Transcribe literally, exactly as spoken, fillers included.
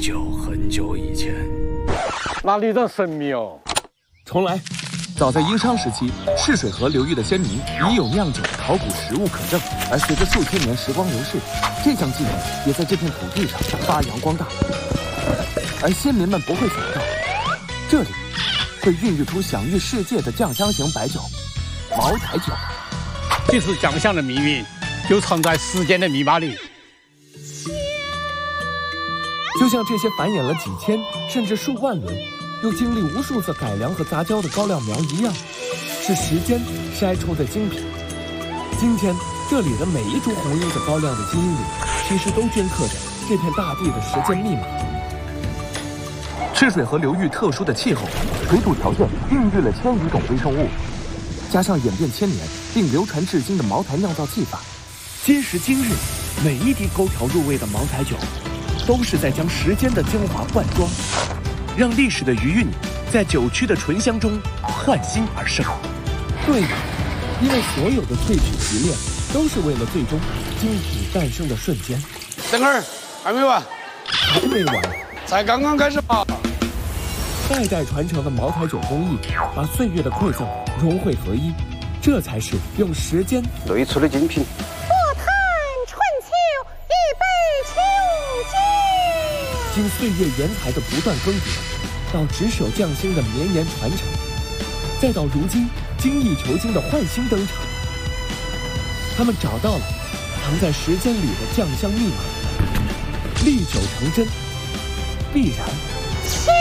久很久以前， 哪里的神秘哦？ 重来。早在殷商时期，泗水河流域的先民已有酿酒、考古实物可证，而随着数千年时光流逝，这项技能也在这片土地上发扬光大。而先民们不会想到，这里会孕育出享誉世界的酱香型白酒——茅台酒。 其实酱香的秘密就藏在时间的密码里。 就像这些繁衍了几千甚至数万轮，又经历无数次改良和杂交的高粱苗一样，是时间筛出的精品。今天这里的每一株红优的高粱的基因里，其实都镌刻着这片大地的时间密码。泗水河流域特殊的气候、水土条件孕育了千余种微生物，加上演变千年并流传至今的茅台酿造技法， 今时今日，每一滴勾调入味的茅台酒，都是在将时间的精华灌装，让历史的余韵在酒曲的醇香中焕新而生。 对的，因为所有的萃取提炼都是为了最终精品诞生的瞬间。 等会儿还没完， 还没完， 才刚刚开始吧。 代代传承的茅台酒工艺，把岁月的馈赠融汇合一，这才是用时间擂出的精品。 不叹春秋一杯秋间。 经岁月原材的不断更迭，到执手匠心的绵延传承，再到如今精益求精的焕新登场，他们找到了藏在时间里的酱香密码，历久成真，必然